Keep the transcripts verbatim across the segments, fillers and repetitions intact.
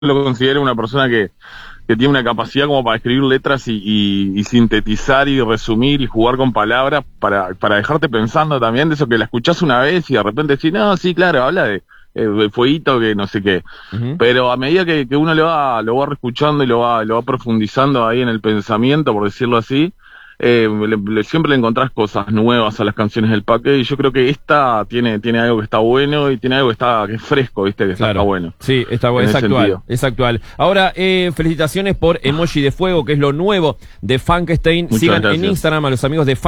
lo considero una persona que, que tiene una capacidad como para escribir letras y, y, y sintetizar y resumir y jugar con palabras para, para dejarte pensando también de eso que la escuchás una vez y de repente decís, no, sí, claro, habla de, eh, de fueguito que no sé qué. Uh-huh. Pero a medida que, que uno lo va, lo va reescuchando y lo va, lo va profundizando ahí en el pensamiento, por decirlo así, Eh, le, le, siempre le encontrás cosas nuevas a las canciones del Paque, y yo creo que esta tiene tiene algo que está bueno y tiene algo que está que es fresco, viste, que claro. está bueno. Sí, está bueno, es actual, sentido. es actual. Ahora, eh, felicitaciones por Emoji de Fuego, que es lo nuevo de Funkstein. Muchas Sigan gracias. En Instagram a los amigos de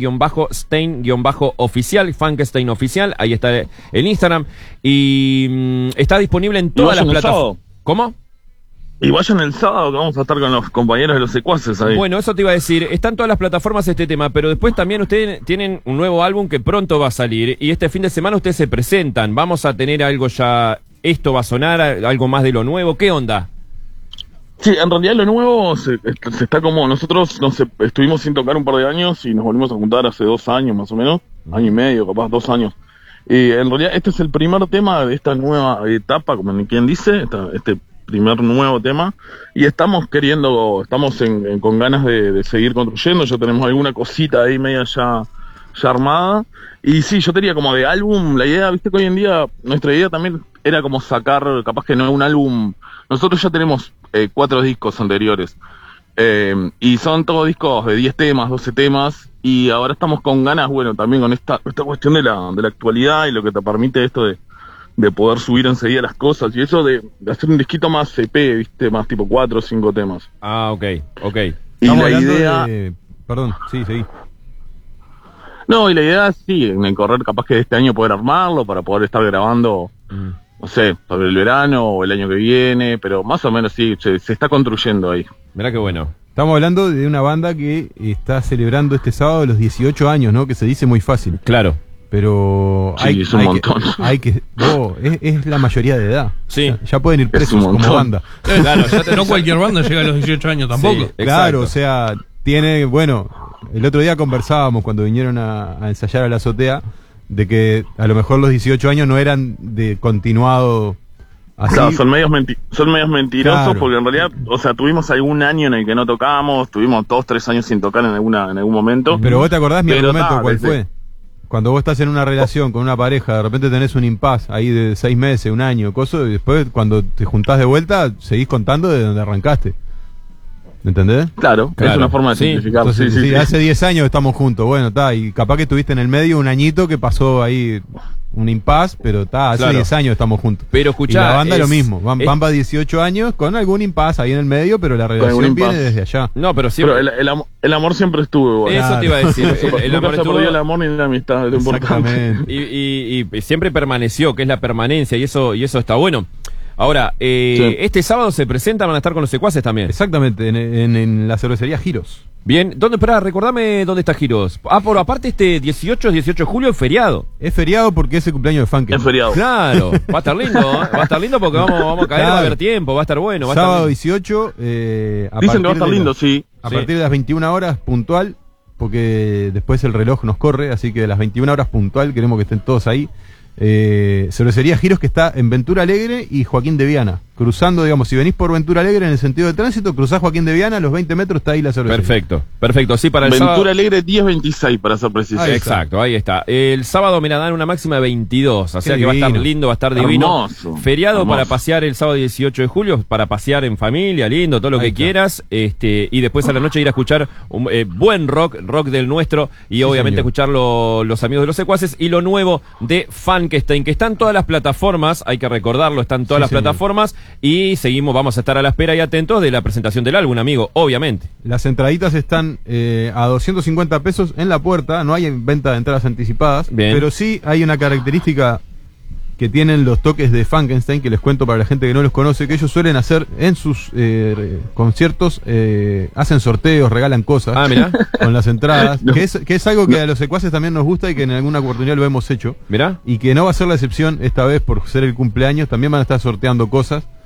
Funken-Stein-Oficial, Funkstein Oficial, ahí está el Instagram, y mmm, está disponible en todas las plataformas. ¿Cómo? Y vayan el sábado que vamos a estar con los compañeros de los secuaces ahí. Bueno, eso te iba a decir. Están todas las plataformas este tema, pero después también ustedes tienen un nuevo álbum que pronto va a salir. Y este fin de semana ustedes se presentan. Vamos a tener algo ya... ¿Esto va a sonar? ¿Algo más de lo nuevo? ¿Qué onda? Sí, en realidad lo nuevo se, se está como... Nosotros no sé, estuvimos sin tocar un par de años y nos volvimos a juntar hace dos años más o menos. Mm. Año y medio, capaz dos años. Y en realidad este es el primer tema de esta nueva etapa, como quien dice, esta, este... primer nuevo tema, y estamos queriendo, estamos en, en, con ganas de, de seguir construyendo. Ya tenemos alguna cosita ahí media ya, ya armada, y sí, yo tenía como de álbum, la idea, viste que hoy en día, nuestra idea también era como sacar, capaz que no un álbum, nosotros ya tenemos eh, cuatro discos anteriores, eh, y son todos discos de diez temas, doce temas, y ahora estamos con ganas, bueno, también con esta, esta cuestión de la, de la actualidad y lo que te permite esto de de poder subir enseguida las cosas, y eso de, de hacer un disquito más C P, viste, más tipo cuatro o cinco temas. Ah, ok, ok. Y Estamos la idea... de... Perdón, sí, seguí. No, y la idea es, sí, en correr capaz que este año poder armarlo, para poder estar grabando, mm. no sé, sobre el verano o el año que viene, pero más o menos sí, se, se está construyendo ahí. Mirá qué bueno. Estamos hablando de una banda que está celebrando este sábado los dieciocho años, ¿no? Que se dice muy fácil. Claro. Pero sí, hay, es un hay montón. Que, hay que, oh, es, es la mayoría de edad. Sí. O sea, ya pueden ir presos como banda. Claro, ya te, no cualquier banda llega a los dieciocho años tampoco. Sí, claro, o sea, tiene, bueno, el otro día conversábamos cuando vinieron a, a ensayar a la azotea, de que a lo mejor los dieciocho años no eran de continuado así. Claro, son medios, menti son medios mentirosos, claro. Porque en realidad, o sea, tuvimos algún año en el que no tocábamos, tuvimos dos, tres años sin tocar en alguna en algún momento. Pero vos te acordás mi Pero argumento, ta, ¿cuál desde... fue? Cuando vos estás en una relación con una pareja, de repente tenés un impas ahí de seis meses, un año, coso, y después cuando te juntás de vuelta, seguís contando de donde arrancaste. ¿Entendés? Claro, claro. Es una forma de sí. simplificar. Entonces, sí, sí, sí, sí. hace diez años estamos juntos, bueno, está, y capaz que estuviste en el medio un añito que pasó ahí un impas, pero está, hace claro. diez años estamos juntos. Pero escuchá, y la banda es, lo mismo, van, es... van para dieciocho años con algún impas ahí en el medio, pero la relación viene desde allá. No, pero siempre... Pero el, el, amor, el amor siempre estuvo igual. Eso claro. te iba a decir. El, el amor Nunca se estuvo... perdió el amor ni la amistad, es lo importante. Y, y, y siempre permaneció, que es la permanencia, y eso, y eso está bueno. Ahora, eh, sí. Este sábado se presentan, van a estar con los secuaces también. Exactamente, en, en, en la cervecería Giros. Bien, ¿dónde, esperá, recordame dónde está Giros? Ah, por aparte este dieciocho, dieciocho de julio es feriado. Es feriado porque es el cumpleaños de Funken. Es feriado. Claro, va a estar lindo, ¿eh? Va a estar lindo porque vamos, vamos a caer, claro. Va a haber tiempo, va a estar bueno. Va sábado a estar dieciocho, eh, a dicen que va a estar lindo, los, sí. A sí. partir de las veintiuna horas puntual, porque después el reloj nos corre, así que a las veintiuna horas puntual queremos que estén todos ahí. Eh, cervecería Giros, que está en Ventura Alegre y Joaquín de Viana, cruzando, digamos, si venís por Ventura Alegre en el sentido de tránsito, cruzás Joaquín de Viana, a los veinte metros está ahí la cervecería. Perfecto, perfecto, sí, para el Ventura sábado... Alegre diez veintiséis para ser preciso. Ahí exacto, ahí está. El sábado me la dan una máxima de veintidós, o sea Qué que divino. va a estar lindo, va a estar divino. Hermoso, Feriado hermoso. Para pasear el sábado dieciocho de julio, para pasear en familia, lindo, todo lo ahí que está. quieras, este, y después a la noche ir a escuchar un eh, buen rock, rock del nuestro, y sí, obviamente señor. escuchar lo, los amigos de los secuaces, y lo nuevo de Funkstein, que están todas las plataformas, hay que recordarlo, están todas sí, las señor. plataformas, y seguimos, vamos a estar a la espera y atentos de la presentación del álbum, amigo, obviamente. Las entraditas están eh, a doscientos cincuenta pesos en la puerta, no hay venta de entradas anticipadas, Bien. Pero sí hay una característica que tienen los toques de Funkenstein, que les cuento para la gente que no los conoce, que ellos suelen hacer en sus eh, conciertos, eh, hacen sorteos, regalan cosas Ah, mirá. con las entradas, No. que, es, que es algo que a los secuaces también nos gusta y que en alguna oportunidad lo hemos hecho. Mirá. Y que no va a ser la excepción esta vez por ser el cumpleaños, también van a estar sorteando cosas.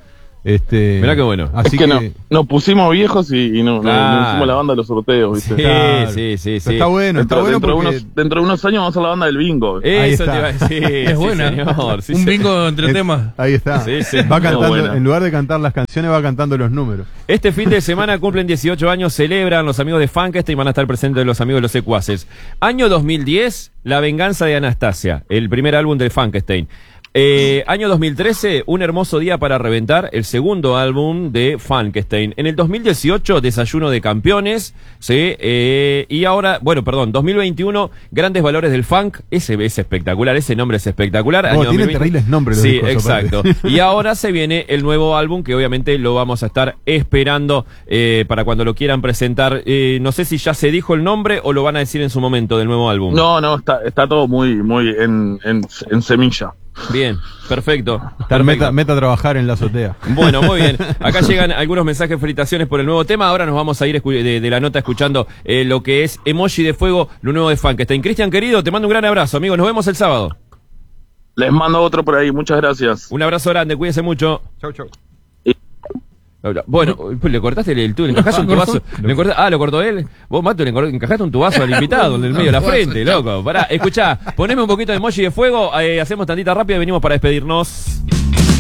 Este, Mirá qué bueno. Así es que, no, nos pusimos viejos y, y no, Claro. no, no hicimos la banda de los sorteos, ¿viste? Sí, Claro. sí, sí, Pero sí. está bueno, está Dentro, bueno dentro, porque de unos, dentro de unos años vamos a la banda del bingo. Ahí Eso está. te iba a decir. Es sí, buena. señor, sí, Un sí. bingo entre es- temas. ahí está. Sí, sí. Va cantando, buena. en lugar de cantar las canciones, va cantando los números. Este fin de semana cumplen dieciocho años, celebran los amigos de Funkestein y van a estar presentes los amigos de los secuaces. Año dos mil diez, La venganza de Anastasia, el primer álbum de Funkestein. Eh, año dos mil trece, Un hermoso día para reventar, el segundo álbum de Funkestein. En el dos mil dieciocho, Desayuno de campeones, sí, eh, y ahora, bueno, perdón, dos mil veintiuno, Grandes valores del funk, ese es espectacular, ese nombre es espectacular. Oh, Año tienen dos mil veinte. terribles nombres los Sí, discos, exacto. aparte. Y ahora se viene el nuevo álbum que obviamente lo vamos a estar esperando eh, para cuando lo quieran presentar. Eh, no sé si ya se dijo el nombre o lo van a decir en su momento del nuevo álbum. No, no, está, está todo muy, muy en, en, en semilla. Bien, perfecto. Estar perfecto. meta, meta a trabajar en la azotea. Bueno, muy bien. Acá llegan algunos mensajes, felicitaciones por el nuevo tema. Ahora nos vamos a ir escu- de, de la nota escuchando eh, lo que es Emoji de Fuego, lo nuevo de Funkestein. Cristian, querido, te mando un gran abrazo, amigo. Nos vemos el sábado. Les mando otro por ahí, muchas gracias. Un abrazo grande, cuídese mucho. Chau, chau. Bueno, pues le cortaste el, el tubo, le encajaste un tubazo. Le corta- ah, lo cortó él. Vos, Mato, le encor- encajaste un tubazo al invitado, en el medio de la frente, loco. Pará, escuchá, poneme un poquito de emoji de fuego, eh, hacemos tantita rápida y venimos para despedirnos.